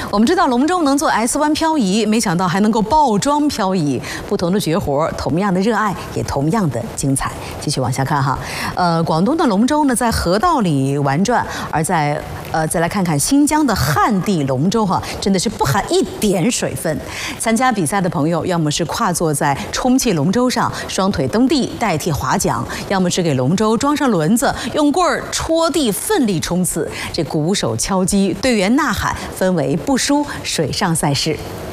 我们知道龙舟能做 S 弯漂移，没想到还能够爆桩漂移。不同的绝活，同样的热爱，也同样的精彩。继续往下看哈，广东的龙舟呢在河道里玩转，而再来看看新疆的旱地龙舟哈，真的是不含一点水分。参加比赛的朋友，要么是跨坐在充气龙舟上，双腿蹬地代替划桨；要么是给龙舟装上轮子，用棍儿戳地奋力冲刺。这鼓手敲击，队员呐喊，氛围不输水上赛事。